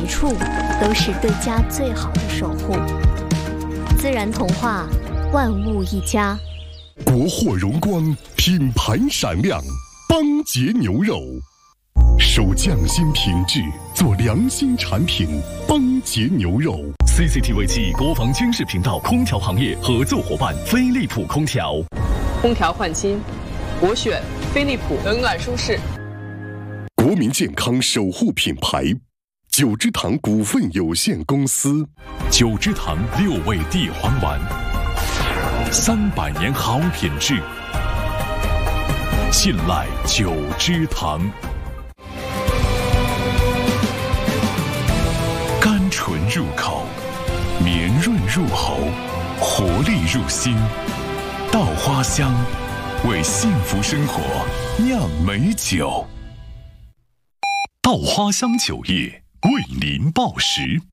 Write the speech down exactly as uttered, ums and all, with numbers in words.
一处都是对家最好的守护。自然童话，万物一家。 国货荣光，品牌闪亮，邦杰牛肉，守匠心品质，做良心产品，邦杰牛肉。 C C T V 七国防军事频道空调行业合作伙伴飞利浦空调。 空调换新，我选飞利浦，冷暖舒适。 国民健康守护品牌，九芝堂股份有限公司。 九芝堂六味地黄丸，三百年好品质，信赖九芝堂。甘醇入口，绵润入喉，活力入心。稻花香，为幸福生活酿美酒。稻花香酒业为您报时。